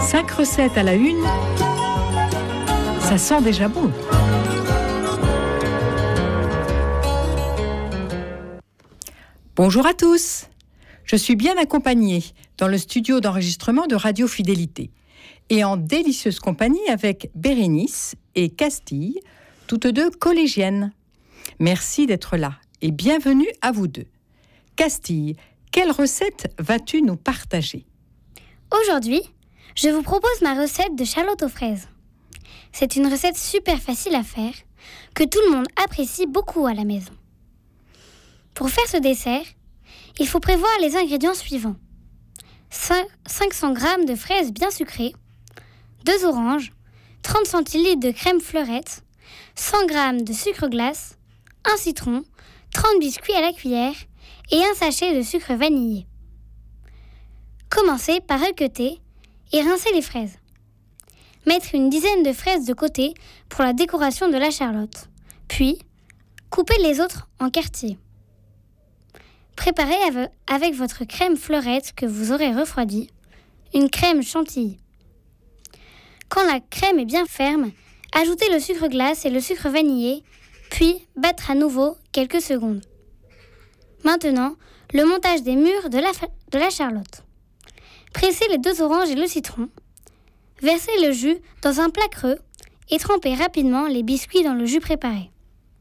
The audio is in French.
5 recettes à la une, ça sent déjà bon. Bonjour à tous, je suis bien accompagnée dans le studio d'enregistrement de Radio Fidélité et en délicieuse compagnie avec Bérénice et Castille, toutes deux collégiennes. Merci d'être là et bienvenue à vous deux. Castille, quelle recette vas-tu nous partager ? Aujourd'hui, je vous propose ma recette de charlotte aux fraises. C'est une recette super facile à faire, que tout le monde apprécie beaucoup à la maison. Pour faire ce dessert, il faut prévoir les ingrédients suivants. 500 g de fraises bien sucrées, 2 oranges, 30 centilitres de crème fleurette, 100 g de sucre glace, un citron, 30 biscuits à la cuillère et un sachet de sucre vanillé. Commencez par équeuter et rincer les fraises. Mettre une dizaine de fraises de côté pour la décoration de la charlotte. Puis, couper les autres en quartiers. Préparez avec votre crème fleurette que vous aurez refroidie, une crème chantilly. Quand la crème est bien ferme, ajoutez le sucre glace et le sucre vanillé, puis battre à nouveau quelques secondes. Maintenant, le montage des mûres de la charlotte. Pressez les 2 oranges et le citron. Versez le jus dans un plat creux et trempez rapidement les biscuits dans le jus préparé.